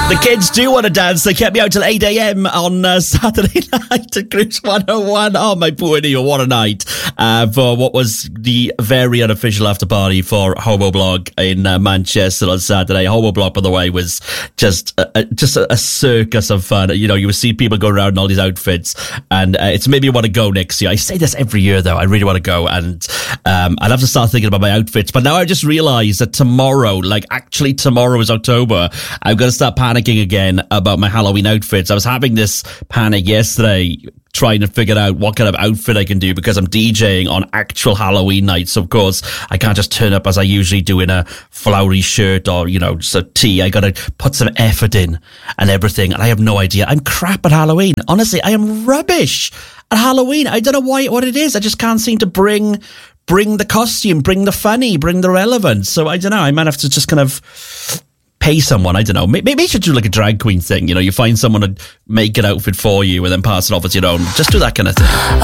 The kids do want to dance. They kept me out till 8 a.m. on Saturday night at Cruise 101. Oh, my poor dear, what a night for what was the very unofficial after party for Homo Blog in Manchester on Saturday. Homo Blog, by the way, was just a circus of fun. You know, you would see people go around in all these outfits, and it's made me want to go next year. I say this every year, though. I really want to go, and I'd have to start thinking about my outfits. But now I just realised that tomorrow is October. I'm going to start panicking again about my Halloween outfits. I was having this panic yesterday trying to figure out what kind of outfit I can do because I'm DJing on actual Halloween night. So, of course, I can't just turn up as I usually do in a flowery shirt or, you know, just a tee. I got to put some effort in and everything. And I have no idea. I'm crap at Halloween. Honestly, I am rubbish at Halloween. I don't know what it is. I just can't seem to bring the costume, bring the funny, bring the relevance. So, I don't know. I might have to just kind of pay someone, I don't know. Maybe you should do like a drag queen thing. You know, you find someone to make an outfit for you and then pass it off as your own. Just do that kind of thing.